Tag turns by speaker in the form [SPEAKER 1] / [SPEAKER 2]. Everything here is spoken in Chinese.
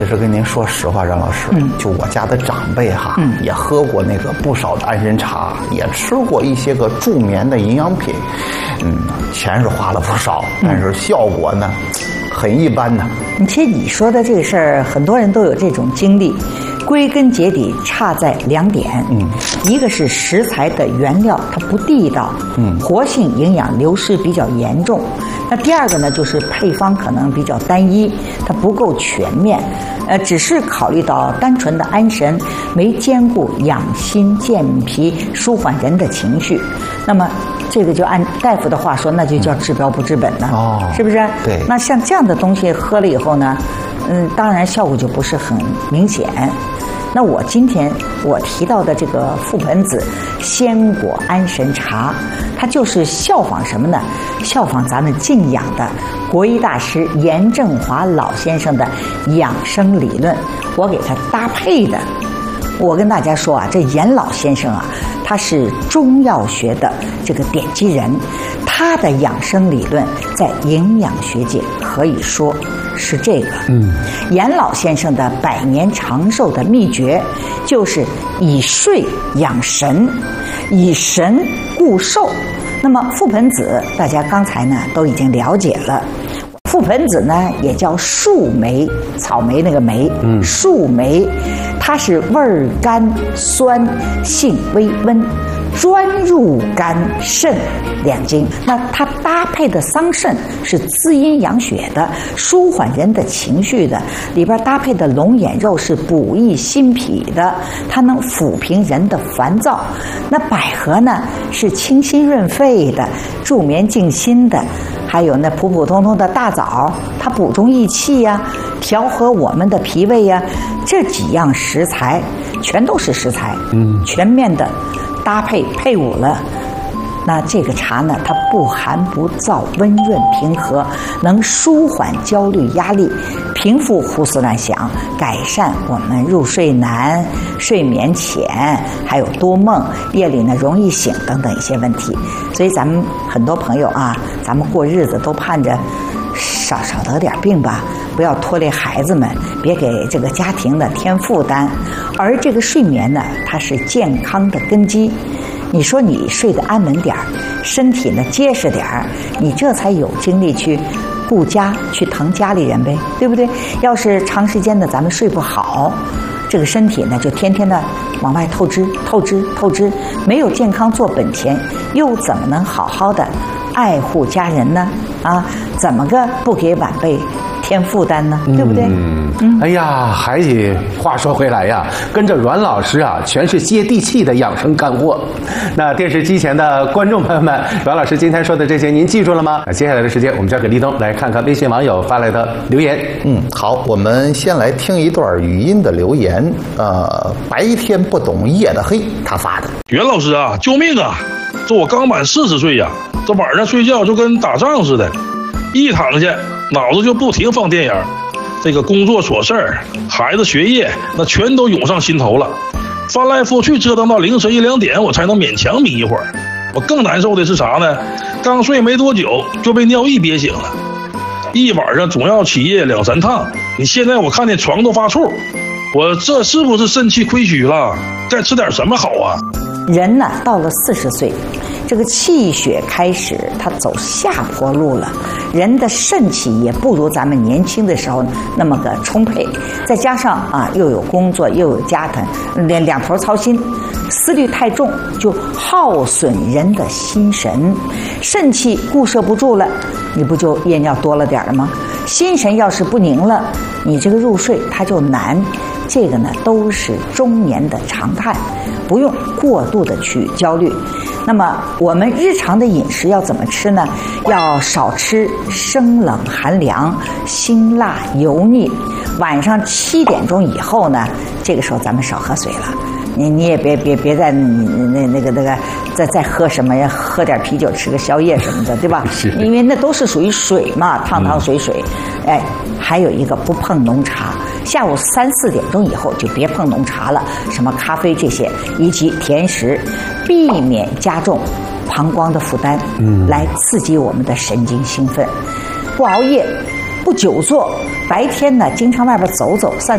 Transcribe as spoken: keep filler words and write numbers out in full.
[SPEAKER 1] 其实跟您说实话，张老师，
[SPEAKER 2] 嗯，
[SPEAKER 1] 就我家的长辈哈，
[SPEAKER 2] 嗯，
[SPEAKER 1] 也喝过那个不少的安神茶，也吃过一些个助眠的营养品，嗯，钱是花了不少，但是效果呢，很一般呢。
[SPEAKER 2] 其实你说的这个事儿，很多人都有这种经历。归根结底差在两点，嗯，一个是食材的原料它不地道，嗯，活性营养流失比较严重。那第二个呢，就是配方可能比较单一，它不够全面，呃，只是考虑到单纯的安神，没兼顾养心健脾、舒缓人的情绪。那么这个就按大夫的话说，那就叫治标不治本了，哦，是不是？
[SPEAKER 1] 对。
[SPEAKER 2] 那像这样的东西喝了以后呢，嗯，当然效果就不是很明显。那我今天我提到的这个覆盆子鲜果安神茶，它就是效仿什么呢？效仿咱们敬仰的国医大师严正华老先生的养生理论，我给他搭配的。我跟大家说啊，这严老先生啊，他是中药学的这个奠基人，他的养生理论在营养学界可以说是这个。嗯，严老先生的百年长寿的秘诀就是以睡养神，以神固寿。那么覆盆子，大家刚才呢都已经了解了。覆盆子呢也叫树莓，草莓那个莓，嗯，树莓，它是味儿甘酸，性微温，专入肝肾两经。那它搭配的桑葚是滋阴养血的，舒缓人的情绪的，里边搭配的龙眼肉是补益心脾的，它能抚平人的烦躁。那百合呢是清心润肺的，助眠静心的。还有那普普通通的大枣，它补中益气呀，调和我们的脾胃呀，这几样食材全都是食材，嗯，全面的搭配配伍了。那这个茶呢，它不寒不燥，温润平和，能舒缓焦虑压力，平复胡思乱想，改善我们入睡难、睡眠浅，还有多梦、夜里呢容易醒等等一些问题。所以咱们很多朋友啊，咱们过日子都盼着少少得点病吧，不要拖累孩子们，别给这个家庭呢添负担。而这个睡眠呢，它是健康的根基。你说你睡得安稳点儿，身体呢结实点儿，你这才有精力去顾家，去疼家里人呗，对不对？要是长时间的咱们睡不好，这个身体呢就天天的往外透支、透支、透支，没有健康做本钱，又怎么能好好的爱护家人呢？啊，怎么个不给晚辈添负担呢？对不对？
[SPEAKER 3] 嗯，嗯哎呀，还得话说回来呀，跟着阮老师啊，全是接地气的养生干货。那电视机前的观众朋友们，阮老师今天说的这些，您记住了吗？那接下来的时间，我们交给立冬来看看微信网友发来的留言。
[SPEAKER 1] 嗯，好，我们先来听一段语音的留言。呃，白天不懂夜的黑，他发的。
[SPEAKER 4] 袁老师啊，救命啊！这我刚满四十岁呀，这晚上睡觉就跟打仗似的，一躺下脑子就不停放电影，这个工作琐事儿、孩子学业，那全都涌上心头了。翻来覆去折腾到凌晨一两点，我才能勉强眯一会儿。我更难受的是啥呢？刚睡没多久就被尿意憋醒了，一晚上总要起夜两三趟。你现在我看见床都发怵，我这是不是肾气亏虚了？该吃点什么好啊？
[SPEAKER 2] 人呢，到了四十岁，这个气血开始它走下坡路了，人的肾气也不如咱们年轻的时候那么个充沛，再加上啊又有工作又有家庭，两两头操心，思虑太重，就耗损人的心神，肾气固摄不住了，你不就夜尿多了点了吗？心神要是不宁了，你这个入睡它就难。这个呢都是中年的常态，不用过度的去焦虑。那么我们日常的饮食要怎么吃呢？要少吃生冷寒凉、辛辣油腻。晚上七点钟以后呢，这个时候咱们少喝水了。你你也别别别再那那个那个再再喝什么呀？喝点啤酒，吃个宵夜什么的，对吧？因为那都是属于水嘛，汤汤水水。嗯、哎，还有一个不碰浓茶，下午三四点钟以后就别碰浓茶了，什么咖啡这些，以及甜食，避免加重膀胱的负担，嗯，来刺激我们的神经兴奋。不熬夜，不久坐，白天呢经常外边走走散。